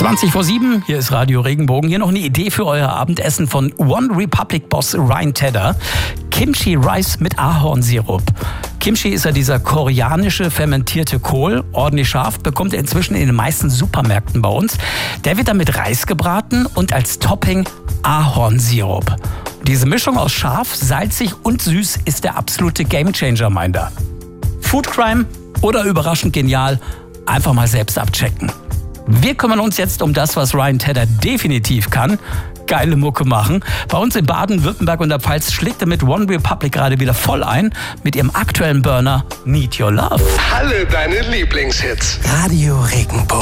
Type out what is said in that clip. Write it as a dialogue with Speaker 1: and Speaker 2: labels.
Speaker 1: 7:20, hier ist Radio Regenbogen. Hier noch eine Idee für euer Abendessen von One Republic Boss Ryan Tedder. Kimchi Rice mit Ahornsirup. Kimchi ist ja dieser koreanische fermentierte Kohl, ordentlich scharf, bekommt ihr inzwischen in den meisten Supermärkten bei uns. Der wird dann mit Reis gebraten und als Topping Ahornsirup. Diese Mischung aus scharf, salzig und süß ist der absolute Gamechanger, meint er. Food Crime oder überraschend genial? Einfach mal selbst abchecken. Wir kümmern uns jetzt um das, was Ryan Tedder definitiv kann. Geile Mucke machen. Bei uns in Baden-Württemberg und der Pfalz schlägt er mit One Republic gerade wieder voll ein mit ihrem aktuellen Burner Need Your Love.
Speaker 2: Alle deine Lieblingshits.
Speaker 3: Radio Regenbogen.